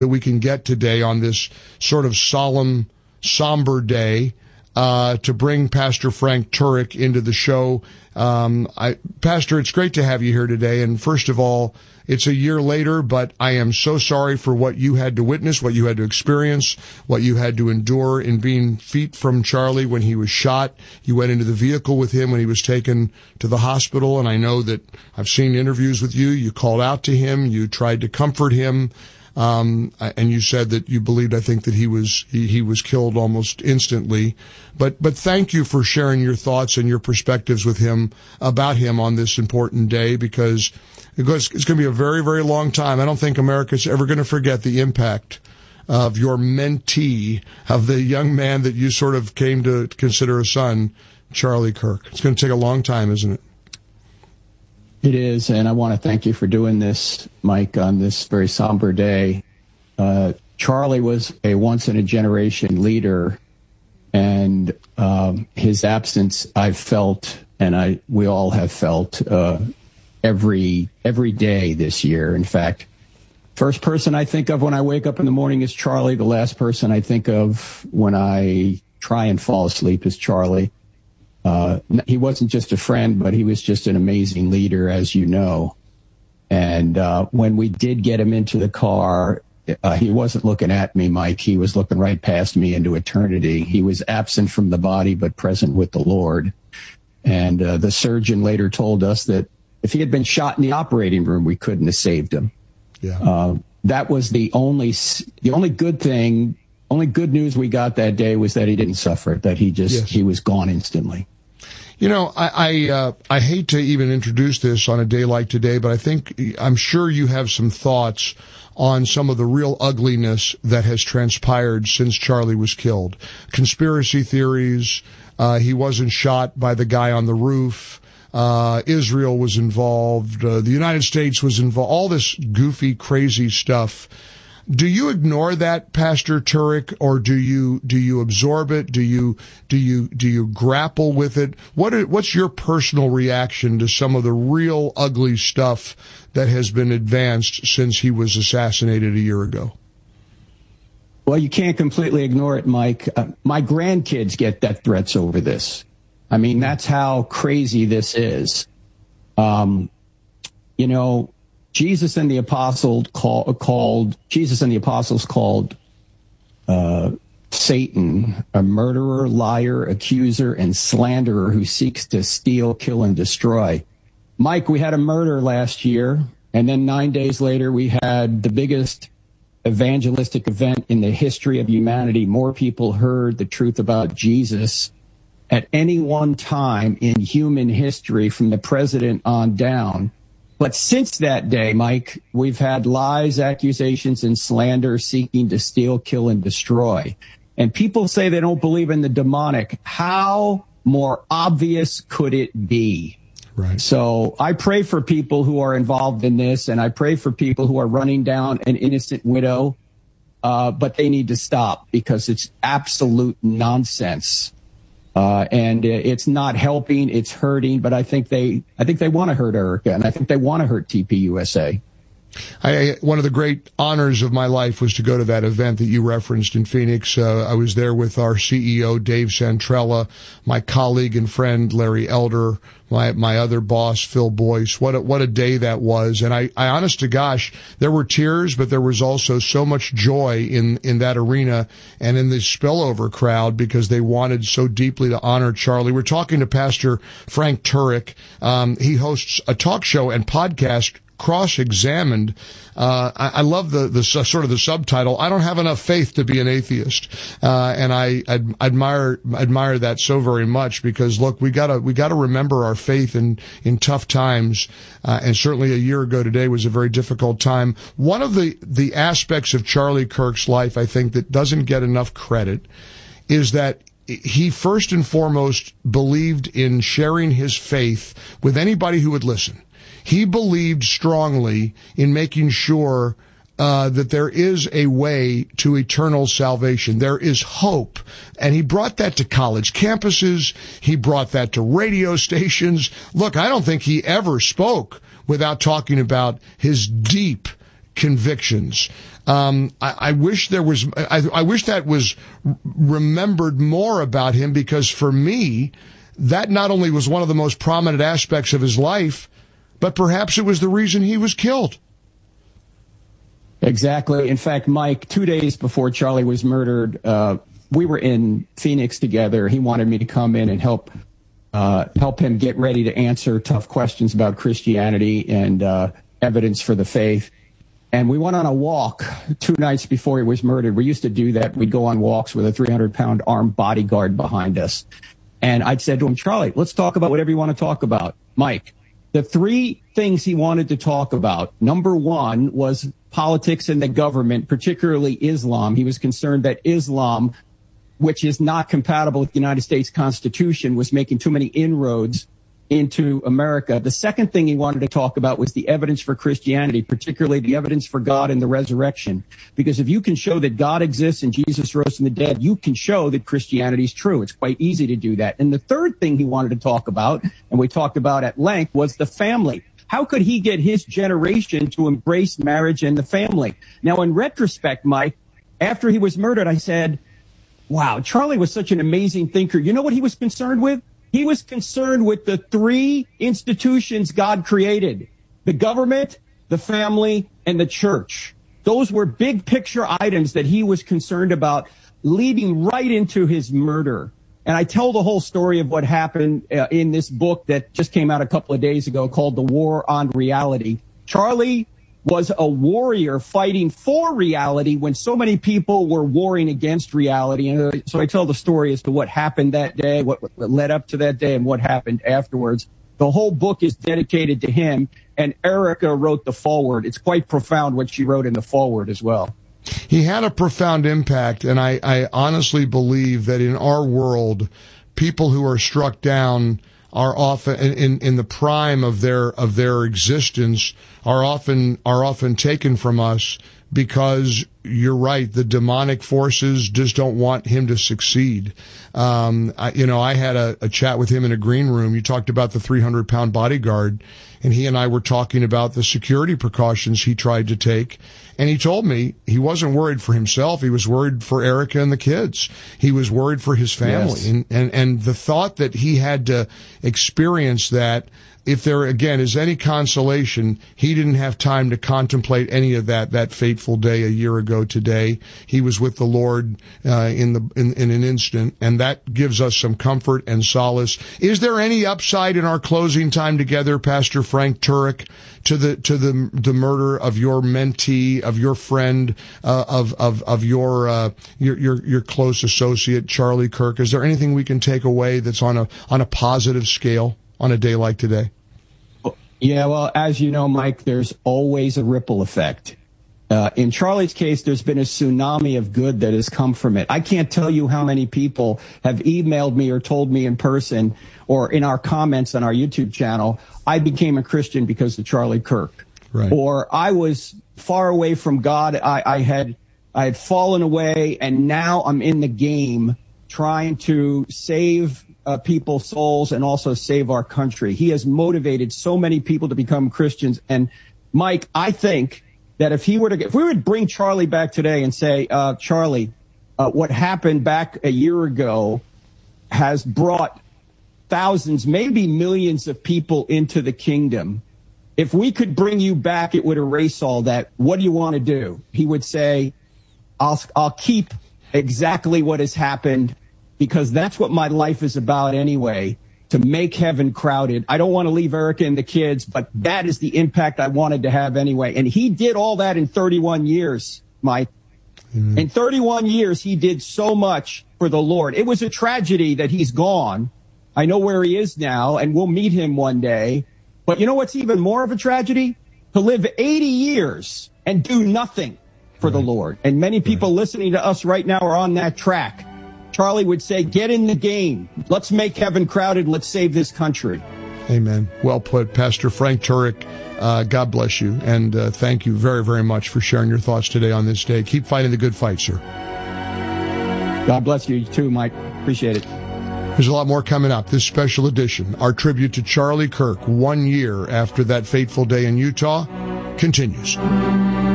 that we can get today on this sort of solemn, somber day to bring Pastor Frank Turek into the show. Pastor, it's great to have you here today. And first of all, it's a year later, but I am so sorry for what you had to witness, what you had to experience, what you had to endure in being feet from Charlie when he was shot. You went into the vehicle with him when he was taken to the hospital, and I know that I've seen interviews with you. You called out to him. You tried to comfort him. And you said that you believed, I think, that he was killed almost instantly. But thank you for sharing your thoughts and your perspectives with him about him on this important day, because it's going to be a very, very long time. I don't think America's ever going to forget the impact of your mentee, of the young man that you sort of came to consider a son, Charlie Kirk. It's going to take a long time, isn't it? It is, and I want to thank you for doing this, Mike, on this very somber day. Charlie was a once-in-a-generation leader, and his absence I've felt, and we all have felt every day this year. In fact, first person I think of when I wake up in the morning is Charlie. The last person I think of when I try and fall asleep is Charlie. He wasn't just a friend, but he was just an amazing leader, as you know. And when we did get him into the car, he wasn't looking at me, Mike. He was looking right past me into eternity. He was absent from the body, but present with the Lord. And the surgeon later told us that if he had been shot in the operating room, we couldn't have saved him. Yeah. That was the only good thing. Only good news we got that day was that he didn't suffer, that he was gone instantly. You know, I hate to even introduce this on a day like today, but I'm sure you have some thoughts on some of the real ugliness that has transpired since Charlie was killed. Conspiracy theories, he wasn't shot by the guy on the roof, Israel was involved, the United States was involved, all this goofy, crazy stuff. Do you ignore that, Pastor Turek, or do you absorb it? Do you grapple with it? What's your personal reaction to some of the real ugly stuff that has been advanced since he was assassinated a year ago? Well, you can't completely ignore it, Mike. My grandkids get death threats over this. I mean, that's how crazy this is. Jesus and the apostles called Satan a murderer, liar, accuser, and slanderer who seeks to steal, kill, and destroy. Mike, we had a murder last year, and then 9 days later we had the biggest evangelistic event in the history of humanity. More people heard the truth about Jesus at any one time in human history, from the president on down. But since that day, Mike, we've had lies, accusations, and slander seeking to steal, kill, and destroy. And people say they don't believe in the demonic. How more obvious could it be? Right. So I pray for people who are involved in this, and I pray for people who are running down an innocent widow, but they need to stop, because it's absolute nonsense. And it's not helping, it's hurting, but I think they want to hurt Erica, and I think they want to hurt TPUSA. One of the great honors of my life was to go to that event that you referenced in Phoenix. I was there with our CEO, Dave Santrella, my colleague and friend, Larry Elder, my other boss, Phil Boyce. What a day that was. And I honest to gosh, there were tears, but there was also so much joy in that arena and in the spillover crowd, because they wanted so deeply to honor Charlie. We're talking to Pastor Frank Turek. He hosts a talk show and podcast, Cross-Examined. I love the sort of the subtitle, I don't have enough faith to be an atheist. And I admire that so very much, because look, we gotta remember our faith in tough times. And certainly a year ago today was a very difficult time. One of the aspects of Charlie Kirk's life, I think, that doesn't get enough credit is that he first and foremost believed in sharing his faith with anybody who would listen. He believed strongly in making sure that there is a way to eternal salvation. There is hope. And he brought that to college campuses. He brought that to radio stations. Look, I don't think he ever spoke without talking about his deep convictions. I wish there was, I wish that was remembered more about him, because for me, that not only was one of the most prominent aspects of his life, but perhaps it was the reason he was killed. Exactly. In fact, Mike, 2 days before Charlie was murdered, we were in Phoenix together. He wanted me to come in and help him get ready to answer tough questions about Christianity and evidence for the faith. And we went on a walk 2 nights before he was murdered. We used to do that. We'd go on walks with a 300-pound armed bodyguard behind us. And I'd said to him, Charlie, let's talk about whatever you want to talk about. Mike, the 3 things he wanted to talk about. Number 1 was politics and the government, particularly Islam. He was concerned that Islam, which is not compatible with the United States Constitution, was making too many inroads into America. The second thing he wanted to talk about was the evidence for Christianity, particularly the evidence for God and the resurrection. Because if you can show that God exists and Jesus rose from the dead, you can show that Christianity is true. It's quite easy to do that. And the third thing he wanted to talk about, and we talked about at length, was the family. How could he get his generation to embrace marriage and the family? Now, in retrospect, Mike, after he was murdered, I said, wow, Charlie was such an amazing thinker. You know what he was concerned with? He was concerned with the 3 institutions God created: the government, the family, and the church. Those were big picture items that he was concerned about, leading right into his murder. And I tell the whole story of what happened in this book that just came out a couple of days ago called The War on Reality. Charlie was a warrior fighting for reality when so many people were warring against reality. And so I tell the story as to what happened that day, what led up to that day, and what happened afterwards. The whole book is dedicated to him, and Erica wrote the foreword. It's quite profound what she wrote in the foreword as well. He had a profound impact, and I honestly believe that in our world, people who are struck down are often in the prime of their existence are often taken from us, because you're right, the demonic forces just don't want him to succeed. I had a chat with him in a green room. You talked about the 300-pound bodyguard, and he and I were talking about the security precautions he tried to take. And he told me he wasn't worried for himself. He was worried for Erica and the kids. He was worried for his family. Yes. And the thought that he had to experience that, if there, again, is any consolation, he didn't have time to contemplate any of that fateful day a year ago today. He was with the Lord in an instant, and that gives us some comfort and solace. Is there any upside in our closing time together, Pastor Frank Turek, to the murder of your mentee, of your friend, of your close associate, Charlie Kirk? Is there anything we can take away that's on a positive scale on a day like today? Yeah, well, as you know, Mike, there's always a ripple effect. In Charlie's case, there's been a tsunami of good that has come from it. I can't tell you how many people have emailed me or told me in person or in our comments on our YouTube channel, I became a Christian because of Charlie Kirk. Right. Or I was far away from God. I had fallen away, and now I'm in the game trying to save people's souls and also save our country. He has motivated so many people to become Christians. And Mike, I think that if we would bring Charlie back today and say, Charlie, what happened back a year ago has brought thousands, maybe millions of people into the kingdom. If we could bring you back, it would erase all that. What do you want to do? He would say, I'll keep exactly what has happened, because that's what my life is about anyway, to make heaven crowded. I don't want to leave Erica and the kids, but that is the impact I wanted to have anyway. And he did all that in 31 years, Mike. Mm-hmm. In 31 years, he did so much for the Lord. It was a tragedy that he's gone. I know where he is now, and we'll meet him one day. But you know what's even more of a tragedy? To live 80 years and do nothing for the Lord. And many people listening to us right now are on that track. Charlie would say, get in the game. Let's make heaven crowded. Let's save this country. Amen. Well put. Pastor Frank Turek, God bless you. And thank you very, very much for sharing your thoughts today on this day. Keep fighting the good fight, sir. God bless you too, Mike. Appreciate it. There's a lot more coming up. This special edition, our tribute to Charlie Kirk 1 year after that fateful day in Utah, continues.